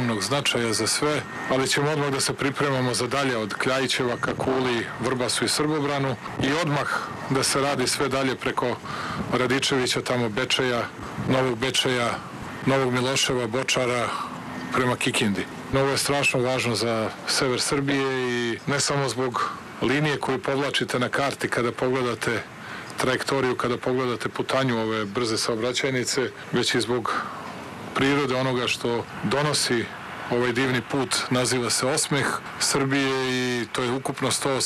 ogromnog značaja za sve, ali ćemo odmah da se pripremamo za dalje od Kljajićeva ka Kuli, Vrbasu i Srbobranu i odmah da se radi sve dalje preko Radičevića, tamo Bečeja, Novog Bečeja, Novog Miloševa, Bočara, prema Kikindi. Ovo je strašno važno za sever Srbije i ne samo zbog linije koju povlačite na karti kada pogledate trajektoriju, kada pogledate putanju ove brze saobraćajnice, već i zbog prirode onoga što donosi ovaj divni put. Naziva se Osmeh Srbije i to je ukupno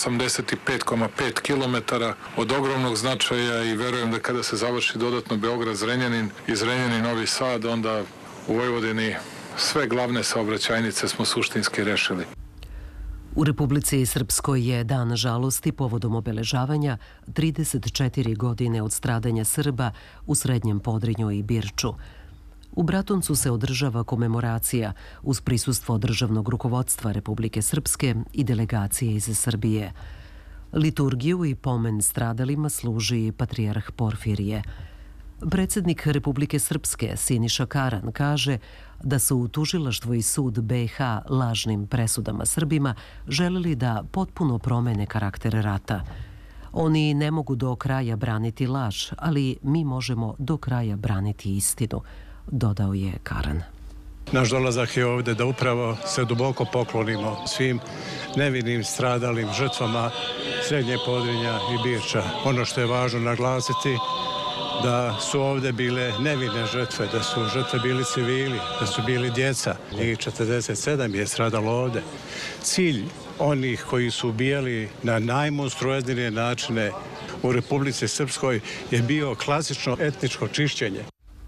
185,5 km od ogromnog značaja i verujem da kada se završi dodatno Beograd-Zrenjanin i Zrenjanin-Novi Sad, onda u Vojvodini sve glavne saobraćajnice smo suštinski rešili. U Republici Srpskoj je dan žalosti povodom obeležavanja 34 godine od stradanja Srba u Srednjem Podrinju i Birču. U Bratuncu se održava komemoracija uz prisustvo državnog rukovodstva Republike Srpske i delegacije iz Srbije. Liturgiju i pomen stradalima služi patrijarh Porfirije. Predsjednik Republike Srpske Siniša Karan kaže da su tužilaštvo i sud BiH lažnim presudama Srbima želeli da potpuno promene karakter rata. Oni ne mogu do kraja braniti laž, ali mi možemo do kraja braniti istinu, dodao je Karan. Naš dolazak je ovdje da upravo se duboko poklonimo svim nevinim stradalim žrtvama Srednje Podrinja i Birča. Ono što je važno naglasiti da su ovdje bile nevine žrtve, da su žrtve bili civili, da su bili djeca. I 47 je stradalo ovdje. Cilj onih koji su ubijali na najmonstruoznije načine u Republici Srpskoj je bio klasično etničko čišćenje.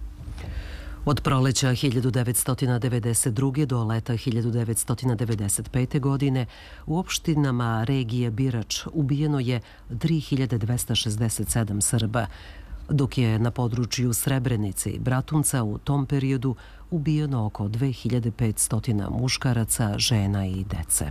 Od proleća 1992. do leta 1995. godine u opštinama regije Birač ubijeno je 3267 Srba, dok je na području Srebrenice i Bratunca u tom periodu ubijeno oko 2500 muškaraca, žena i dece.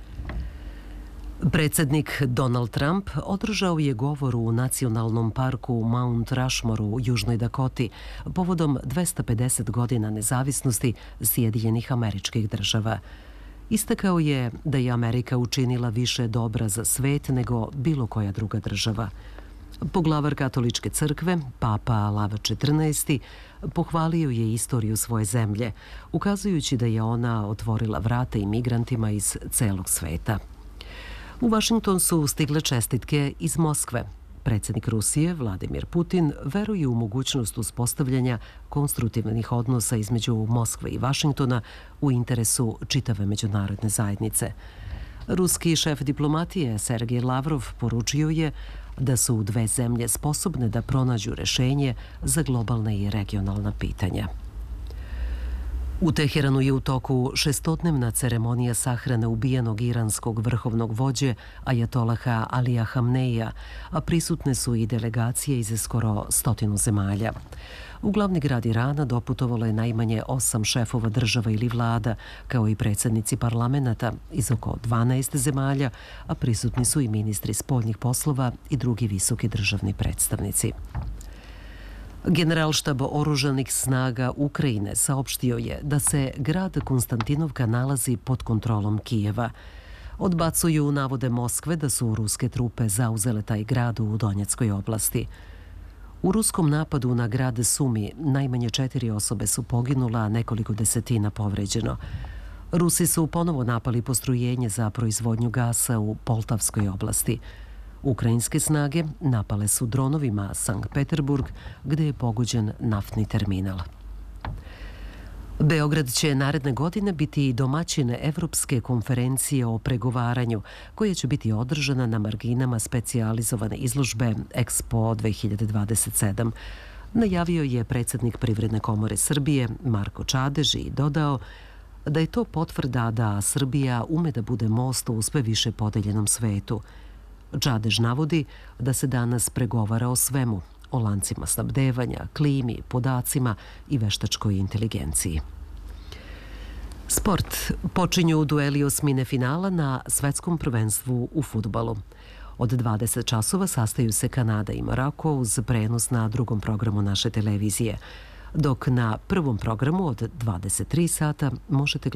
Predsjednik Donald Trump održao je govor u nacionalnom parku Mount Rushmore u Južnoj Dakoti povodom 250 godina nezavisnosti Sjedinjenih Američkih Država. Istakao je da je Amerika učinila više dobra za svet nego bilo koja druga država. Poglavar Katoličke crkve, Papa Lava XIV, pohvalio je istoriju svoje zemlje, ukazujući da je ona otvorila vrata imigrantima iz celog sveta. U Vašington su stigle čestitke iz Moskve. Predsjednik Rusije, Vladimir Putin, veruje u mogućnost uspostavljanja konstruktivnih odnosa između Moskve i Vašingtona u interesu čitave međunarodne zajednice. Ruski šef diplomatije Sergej Lavrov poručio je da su dve zemlje sposobne da pronađu rešenje za globalne i regionalna pitanja. U Teheranu je u toku šestodnevna ceremonija sahrane ubijenog iranskog vrhovnog vođe ajatolaha Alija Hamneija, a prisutne su i delegacije iz skoro 100 zemalja. U glavni grad Irana doputovalo je najmanje 8 šefova država ili vlada, kao i predsjednici parlamenta iz oko 12 zemalja, a prisutni su i ministri spoljnih poslova i drugi visoki državni predstavnici. Generalštab oružanih snaga Ukrajine saopštio je da se grad Konstantinovka nalazi pod kontrolom Kijeva. Odbacuju navode Moskve da su ruske trupe zauzele taj grad u Donjeckoj oblasti. U ruskom napadu na grad Sumi najmanje 4 osobe su poginula, a nekoliko desetina povređeno. Rusi su ponovo napali postrojenje za proizvodnju gasa u Poltavskoj oblasti. Ukrajinske snage napale su dronovima Sankt Peterburg, gdje je pogođen naftni terminal. Beograd će naredne godine biti domaćin Evropske konferencije o pregovaranju, koja će biti održana na marginama specijalizovane izložbe Expo 2027. Najavio je predsjednik Privredne komore Srbije Marko Čadež i dodao da je to potvrda da Srbija ume da bude most u sve više podeljenom svetu. Čadež navodi da se danas pregovara o svemu, o lancima snabdevanja, klimi, podacima i veštačkoj inteligenciji. Sport. Počinju dueli osmine finala na svetskom prvenstvu u fudbalu. Od 20 časova sastaju se Kanada i Maroko uz prenos na drugom programu naše televizije, dok na prvom programu od 23 sata možete gledati